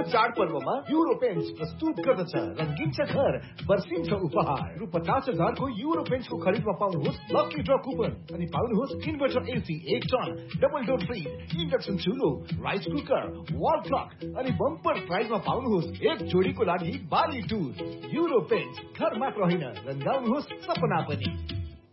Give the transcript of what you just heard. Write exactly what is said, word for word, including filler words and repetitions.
चाडपर्वमा euro paints प्रस्तुत गर्दछ रंगीन छ घर वर्षिन्छ उपहार रु पचास हजारको युरो पेन्ट्सको खरिदमा पाउनुहोस् लकी ड्र कुपन अनि पाउनुहोस् इन्भर्टर एसी एक ton double door fridge induction चुलो rice cooker wall clock अनि बम्पर प्राइजमा पाउनुहोस् एक जोडीको लागि बाली टुर युरो पेन्ट्स घर मात्र होइन रंगाउनुहोस् सपना पनि।